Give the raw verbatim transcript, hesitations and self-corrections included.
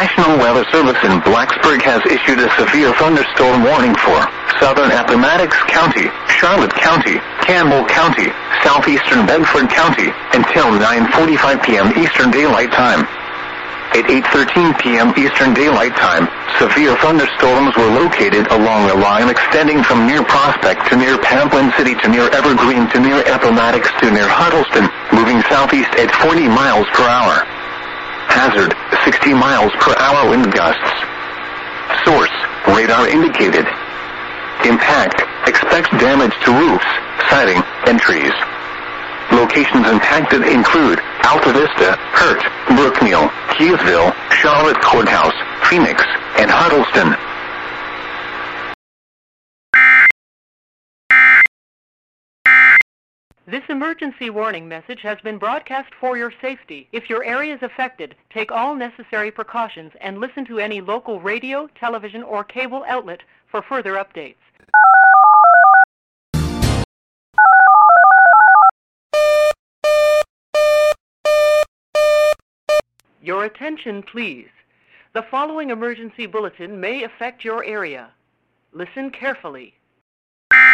National Weather Service in Blacksburg has issued a severe thunderstorm warning for southern Appomattox County, Charlotte County, Campbell County, southeastern Bedford County, until nine forty-five p m Eastern Daylight Time. At eight thirteen p m Eastern Daylight Time, severe thunderstorms were located along a line extending from near Prospect to near Pamplin City to near Evergreen to near Appomattox to near Huddleston, moving southeast at forty miles per hour. Hazard, sixty miles per hour wind gusts. Source, radar indicated. Impact, expect damage to roofs, siding, and trees. Locations impacted include Alta Vista, Hurt, Brookneal, Keysville, Charlotte Courthouse, Phoenix, and Huddleston. This emergency warning message has been broadcast for your safety. If your area is affected, take all necessary precautions and listen to any local radio, television, or cable outlet for further updates. Your attention, please. The following emergency bulletin may affect your area. Listen carefully.